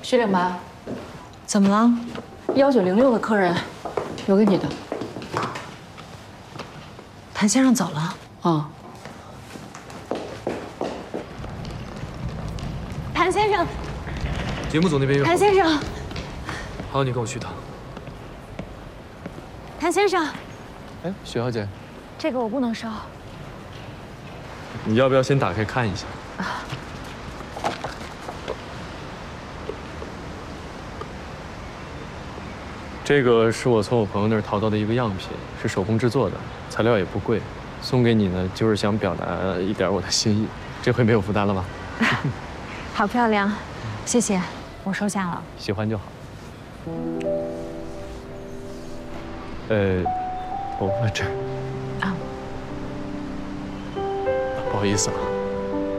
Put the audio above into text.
徐领班， 怎么了 1906的客人，有个女的。 谭先生走了。 啊。 谭先生， 节目组那边约好。 谭先生， 好，你跟我去一趟。 谭先生， 哎，许小姐， 这个我不能收。 你要不要先打开看一下？这个是我从我朋友那儿淘到的一个样品，是手工制作的，材料也不贵。送给你呢，就是想表达一点我的心意。这回没有负担了吧？ 好漂亮，谢谢，我收下了。 喜欢就好。头发这儿。啊。不好意思啊。